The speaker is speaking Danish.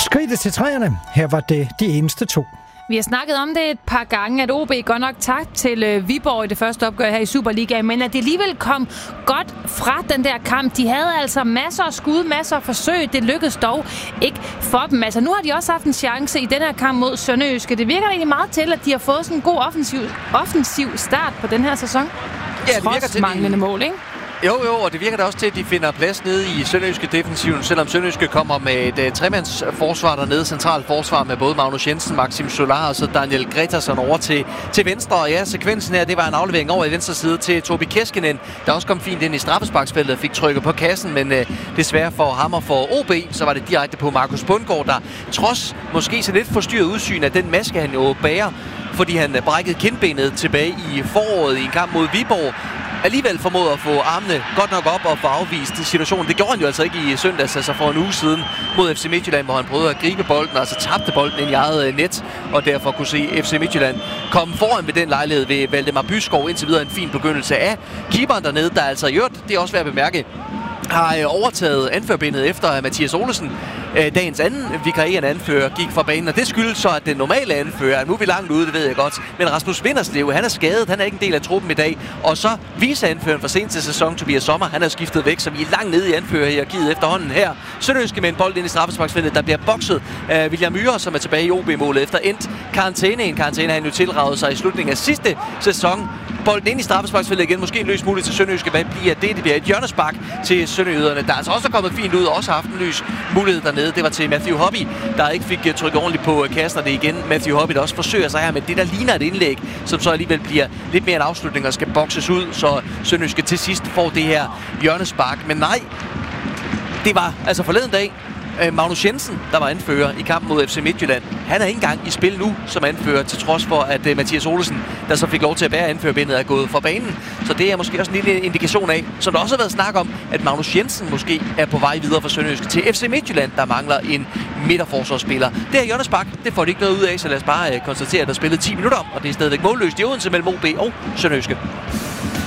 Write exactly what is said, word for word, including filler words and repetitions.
Skridtet til træerne. Her var det de eneste to. Vi har snakket om det et par gange, at O B godt nok tabt til øh, Viborg i det første opgør her i Superligaen, men at det alligevel kom godt fra den der kamp. De havde altså masser af skud, masser af forsøg. Det lykkedes dog ikke for dem. Altså nu har de også haft en chance i den her kamp mod Sønderjyske. Det virker egentlig meget til, at de har fået sådan en god offensiv, offensiv start på den her sæson. Ja, det virker til manglende mål, ikke? Jo, jo, og det virker da også til, at de finder plads nede i Sønderjyske defensiven, selvom Sønderjyske kommer med et uh, tremands forsvar dernede, centralt forsvar med både Magnus Jensen, Maxim Solar og så Daniel Gretarsson over til, til venstre. Og ja, sekvensen her, det var en aflevering over i venstre side til Tobi Keskinen, der også kom fint ind i straffesparksfeltet og fik trykket på kassen, men uh, desværre for ham og for O B, så var det direkte på Markus Bundgaard, der trods måske så lidt forstyrret udsyn af den maske, han jo bærer, fordi han uh, brækkede kindbenet tilbage i foråret i en kamp mod Viborg, alligevel formåede at få armene godt nok op og få afvist situationen. Det gjorde han jo altså ikke i søndags, altså for en uge siden mod F C Midtjylland, hvor han prøvede at gribe bolden, altså tabte bolden ind i eget net, og derfor kunne se F C Midtjylland komme foran ved den lejlighed ved Valdemar Byskov. Indtil videre en fin begyndelse af keeperen dernede, der altså i øvrigt, det er også værd at bemærke, har overtaget anførbindet efter at Mathias Olesen, dagens anden vikarierende anfører, gik fra banen, og det skyldes så, at den normale anfører, nu er vi langt ude, det ved jeg godt, men Rasmus Vinderslev, han er skadet, han er ikke en del af truppen i dag, og så viceanføreren for seneste sæson, Tobias Sommer, han er skiftet væk, så vi er langt nede i anførerhierarkiet efterhånden her. Sønderjyske med en bold ind i straffesparksfeltet, der bliver bokset af William Myhre, som er tilbage i O B-målet efter endt karantæne. En karantæne han jo tilraget sig i slutningen af sidste sæson. Bolden ind i straffesparksfeltet igen, måske en løs mulighed til Sønderjyske. Hvad bliver det? Det bliver et hjørnespark til sønderjyderne, der altså også er kommet fint ud og også har haft en løs mulighed dernede. Det var til Matthew Hobby, der ikke fik trykket ordentligt på kassen, det igen. Matthew Hobby, der også forsøger sig her med det, der ligner et indlæg, som så alligevel bliver lidt mere en afslutning og skal bokses ud, så Sønderjyske til sidst får det her hjørnespark. Men nej, det var altså forleden dag Magnus Jensen, der var anfører i kampen mod F C Midtjylland. Han er ikke engang i spil nu som anfører, til trods for, at uh, Mathias Olesen, der så fik lov til at bære anførerbindet, er gået fra banen. Så det er måske også en lille indikation af, som der også har været snak om, at Magnus Jensen måske er på vej videre fra Sønderjyske til F C Midtjylland, der mangler en midterforsvarsspiller. Det her hjørnespark, det får de ikke noget ud af, så lad os bare uh, konstatere, at der er spillet ti minutter, og det er stadigvæk målløst i Odense mellem O B og Sønderjyske.